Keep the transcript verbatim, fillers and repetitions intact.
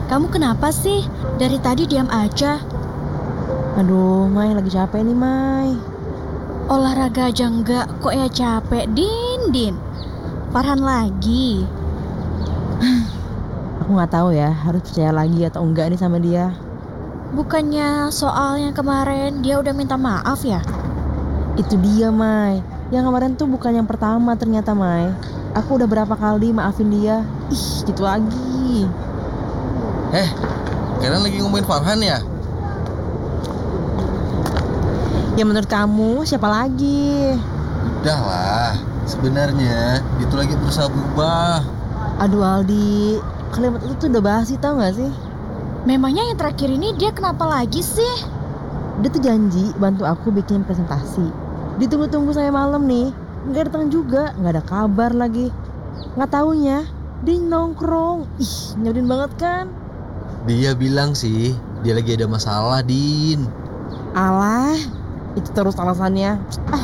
Kamu kenapa sih? Dari tadi diam aja. Aduh, Mai lagi capek nih, Mai. Olahraga aja enggak, kok ya capek? Din, Din. Farhan lagi. Aku nggak tahu ya, harus percaya lagi atau enggak nih sama dia. Bukannya soal yang kemarin dia udah minta maaf ya? Itu dia, Mai. Yang kemarin tuh bukan yang pertama ternyata, Mai. Aku udah berapa kali maafin dia. Ih, gitu lagi. Eh, kalian lagi ngomongin Farhan ya? Ya menurut kamu siapa lagi? Udahlah, sebenarnya itu lagi berusaha berubah. Aduh Aldi, kalimat itu tuh udah basi tau gak sih? Memangnya yang terakhir ini dia kenapa lagi sih? Dia tuh janji bantu aku bikin presentasi. Ditunggu-tunggu saya malam nih, nggak datang juga, nggak ada kabar lagi. Nggak taunya dia nongkrong. Ih, nyebelin banget kan? Dia bilang sih, dia lagi ada masalah, Din. Alah, itu terus alasannya.